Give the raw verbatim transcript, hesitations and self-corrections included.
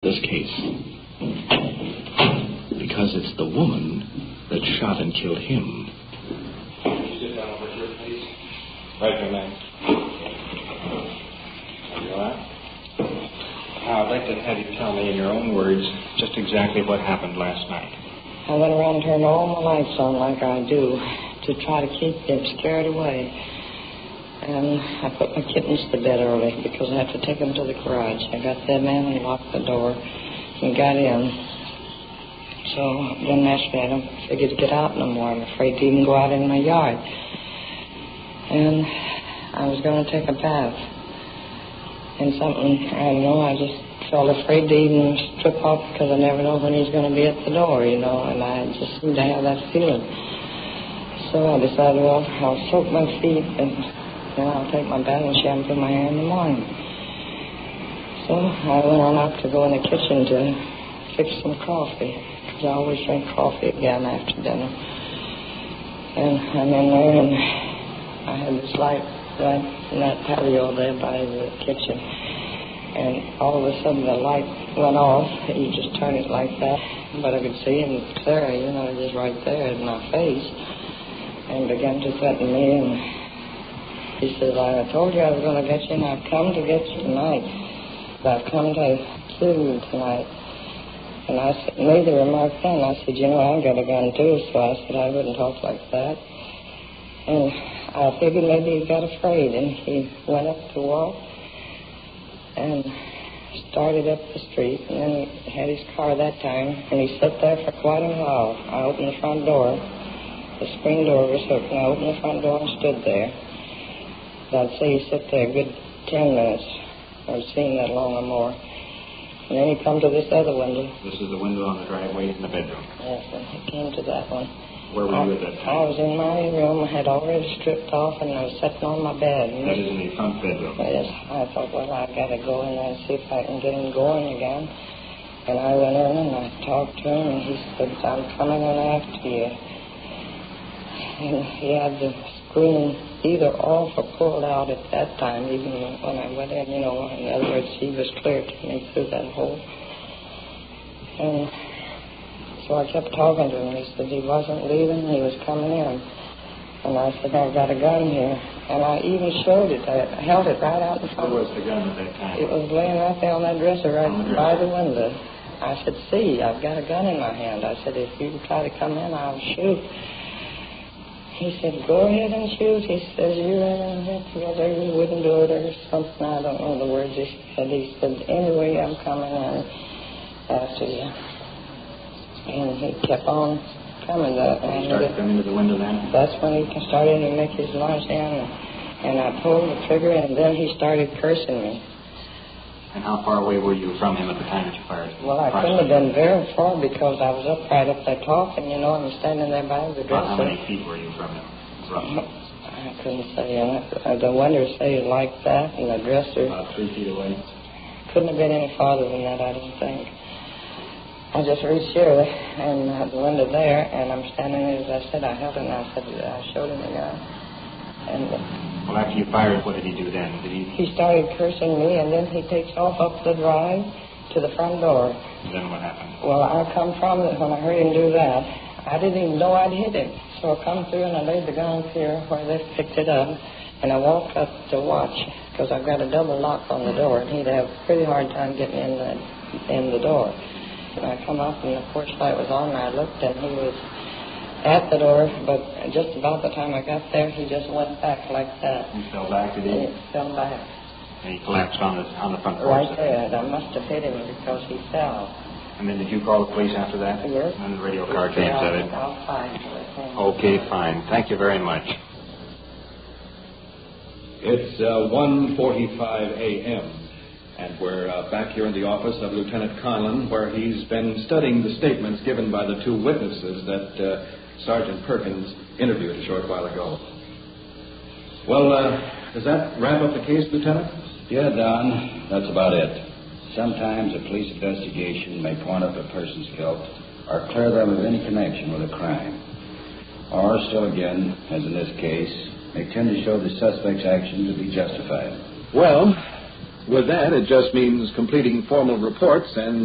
this case. Because it's the woman that shot and killed him. Can you sit down over here, please? Right here, ma'am. You all right? Now, I'd like to have you tell me in your own words just exactly what happened last night. I went around and turned all my lights on like I do to try to keep them scared away. And I put my kittens to bed early because I had to take them to the garage. I got there, man, and locked the door and got in. So then naturally I don't figure to get out no more. I'm afraid to even go out in my yard. And I was going to take a bath. And something, I don't know, I just felt afraid to even strip off because I never know when he's going to be at the door, you know, and I just seemed to have that feeling. So I decided, well, I'll soak my feet and then I'll take my bath and shampoo my hair in the morning. So I went on out to go in the kitchen to fix some coffee, because I always drink coffee again after dinner. And I'm in there, and I had this light right in that patio there by the kitchen. And all of a sudden the light went off. You just turn it like that. But I could see him clear, you know, just right there in my face. And began to threaten me, and he says, I told you I was going to get you, and I've come to get you tonight. I've come to kill you tonight. And I said, made the remark then. I said, you know, I've got a gun too. So I said, I wouldn't talk like that. And I figured maybe he got afraid, and he went up to walk and started up the street. And then he had his car that time, and he sat there for quite a while. I opened the front door. The screen door was hooked, and I opened the front door and stood there. I'd say he sat there a good ten minutes, or seen that long or more. And then he come to this other window. This is the window on the driveway in the bedroom. Yes, and he came to that one. Where were I, you at that time? I was in my room. I had already stripped off, and I was sitting on my bed. And that is in the front bedroom. Yes, I thought, well, I got to go in there and see if I can get him going again. And I went in and I talked to him, and he said, I'm coming in after you. And he had the screen either off or pulled out at that time, even when I went in, you know. In other words, he was clear to me through that hole. And so I kept talking to him. He said he wasn't leaving, he was coming in. And I said, I've got a gun here. And I even showed it. I held it right out in front. Where was the gun at that time? It was laying right there on that dresser right the dresser. by the window. I said, see, I've got a gun in my hand. I said, if you try to come in, I'll shoot. He said, go ahead and shoot. He says, you and him together, you wouldn't do it or something. I don't know the words he said. He said, anyway, I'm coming in after you. And he kept on coming. That, he started coming to the window then? That's when he started to make his launch down. And, and I pulled the trigger, and then he started cursing me. And how far away were you from him at the time that you fired? Well, I couldn't have been very far because I was up right up there talking, you know, I'm standing there by the dresser. How many feet were you from him, roughly? I couldn't say. Uh, the windows say like that, and the dresser... About three feet away? Couldn't have been any farther than that, I don't think. I just reached here, and uh, the window there, and I'm standing there, as I said, I held it, and I said, I showed him the gun. And... Uh, Well, after you fired, what did he do then? Did he... He started cursing me, and then he takes off up the drive to the front door. Then what happened? Well, I come from it when I heard him do that. I didn't even know I'd hit him. So I come through, and I laid the gun here where they picked it up, and I walked up to watch, because I've got a double lock on the door, and he'd have a pretty hard time getting in the, in the door. And I come up, and the porch light was on, and I looked, and he was at the door, but just about the time I got there, he just went back like that. He fell back, did he? And he fell back. And he collapsed on the, on the front porch? Right there. I must have hit him because he fell. And then did you call the police after that? Yes. And the radio car came, said it? I'll find it. Okay, fine. Thank you very much. It's uh, one forty-five a.m., and we're uh, back here in the office of Lieutenant Conlon, where he's been studying the statements given by the two witnesses that uh, Sergeant Perkins interviewed a short while ago. Well, uh, does that wrap up the case, Lieutenant? Yeah, Don, that's about it. Sometimes a police investigation may point up a person's guilt or clear them of any connection with a crime. Or, still again, as in this case, may tend to show the suspect's action to be justified. Well, with that, it just means completing formal reports and